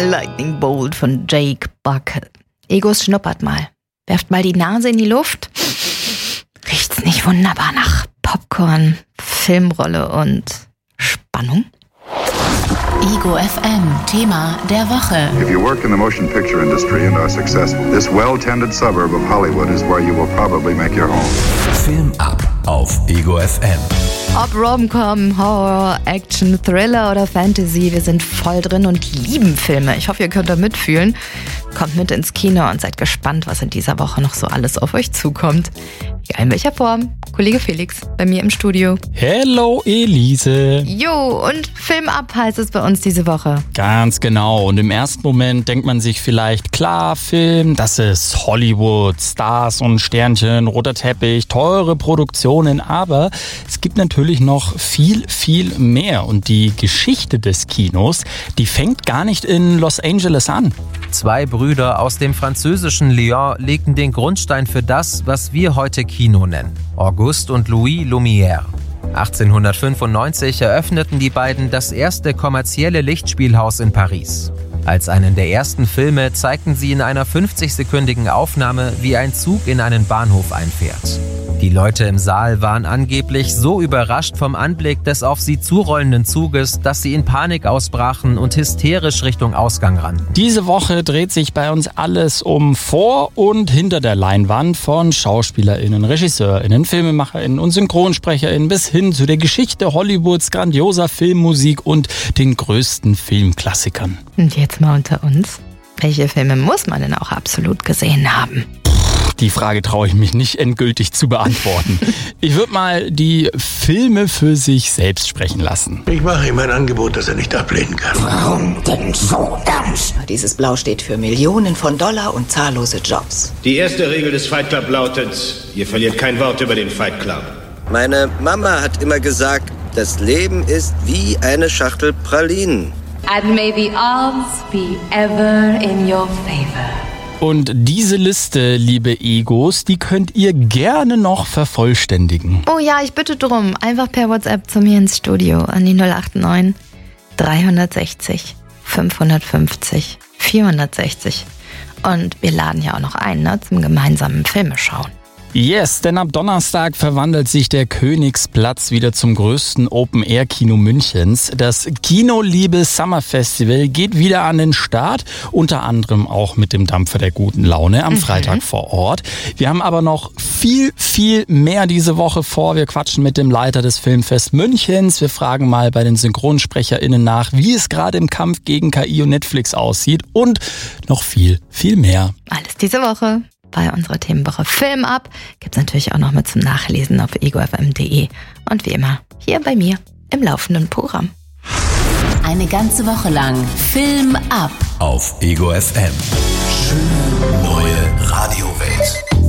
Lightning Bolt von Jake Buck. Egos schnuppert mal. Werft mal die Nase in die Luft. Riecht's nicht wunderbar nach Popcorn, Filmrolle und Spannung? Ego FM, Thema der Woche. If you work in the motion picture industry and are successful, this well-tended suburb of Hollywood is where you will probably make your home. Film ab auf Ego FM. Ob Rom-Com, Horror, Action, Thriller oder Fantasy, wir sind voll drin und lieben Filme. Ich hoffe, ihr könnt da mitfühlen. Kommt mit ins Kino und seid gespannt, was in dieser Woche noch so alles auf euch zukommt. Ja, in welcher Form? Kollege Felix bei mir im Studio. Hello Elise. Jo, und Film ab heißt es bei uns diese Woche. Ganz genau. Und im ersten Moment denkt man sich vielleicht, klar, Film, das ist Hollywood, Stars und Sternchen, roter Teppich, teure Produktionen. Aber es gibt natürlich noch viel, viel mehr. Und die Geschichte des Kinos, die fängt gar nicht in Los Angeles an. 2 Brüder aus dem französischen Lyon legten den Grundstein für das, was wir heute Kino nennen. Auguste und Louis Lumière. 1895 eröffneten die beiden das erste kommerzielle Lichtspielhaus in Paris. Als einen der ersten Filme zeigten sie in einer 50-sekündigen Aufnahme, wie ein Zug in einen Bahnhof einfährt. Die Leute im Saal waren angeblich so überrascht vom Anblick des auf sie zurollenden Zuges, dass sie in Panik ausbrachen und hysterisch Richtung Ausgang rannten. Diese Woche dreht sich bei uns alles um vor und hinter der Leinwand, von SchauspielerInnen, RegisseurInnen, FilmemacherInnen und SynchronsprecherInnen bis hin zu der Geschichte Hollywoods, grandioser Filmmusik und den größten Filmklassikern. Und jetzt mal unter uns. Welche Filme muss man denn auch absolut gesehen haben? Die Frage traue ich mich nicht endgültig zu beantworten. Ich würde mal die Filme für sich selbst sprechen lassen. Ich mache ihm ein Angebot, das er nicht ablehnen kann. Warum denn so ernst? Dieses Blau steht für Millionen von Dollar und zahllose Jobs. Die erste Regel des Fight Club lautet, ihr verliert kein Wort über den Fight Club. Meine Mama hat immer gesagt, das Leben ist wie eine Schachtel Pralinen. And may the odds be ever in your favor. Und diese Liste, liebe Egos, die könnt ihr gerne noch vervollständigen. Oh ja, ich bitte drum. Einfach per WhatsApp zu mir ins Studio an die 089 360 550 460. Und wir laden ja auch noch ein, zum gemeinsamen Filmeschauen. Yes, denn ab Donnerstag verwandelt sich der Königsplatz wieder zum größten Open-Air-Kino Münchens. Das Kinoliebe Summer Festival geht wieder an den Start, unter anderem auch mit dem Dampfer der guten Laune am Freitag vor Ort. Wir haben aber noch viel, viel mehr diese Woche vor. Wir quatschen mit dem Leiter des Filmfest Münchens. Wir fragen mal bei den SynchronsprecherInnen nach, wie es gerade im Kampf gegen KI und Netflix aussieht und noch viel, viel mehr. Alles diese Woche. Bei unserer Themenwoche Film ab gibt's natürlich auch noch mit zum Nachlesen auf egofm.de und wie immer hier bei mir im laufenden Programm. Eine ganze Woche lang Film ab Auf Ego FM. Schöne neue Radiowelt.